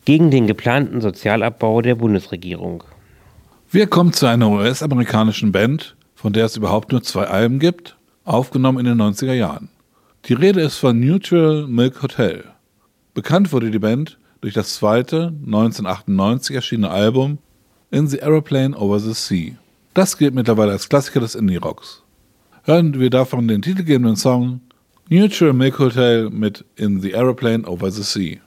gegen den geplanten Sozialabbau der Bundesregierung. Wir kommen zu einer US-amerikanischen Band, von der es überhaupt nur 2 Alben gibt, aufgenommen in den 90er Jahren. Die Rede ist von Neutral Milk Hotel. Bekannt wurde die Band durch das zweite, 1998 erschienene Album In the Aeroplane Over the Sea. Das gilt mittlerweile als Klassiker des Indie-Rocks. Hören wir davon den titelgebenden Song Neutral Milk Hotel mit In the Aeroplane Over the Sea.